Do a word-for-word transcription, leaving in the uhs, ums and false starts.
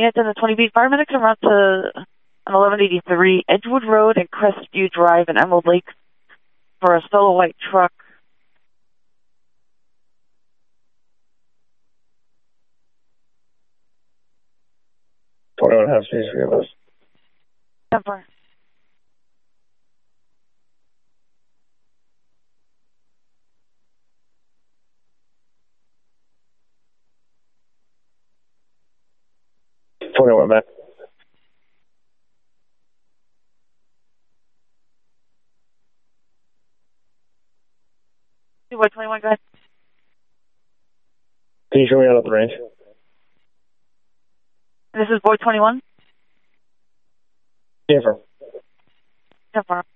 Yeah, it's in the twenty beat. Paramedics are out to an eleven eighty-three Edgewood Road and Crestview Drive in Emerald Lake for a solo white truck. twenty-one half space for your list. Temper. twenty-one back. two by twenty-one, go ahead. Can you show me out of the range? This is Boy twenty-one. Confirm. Temper.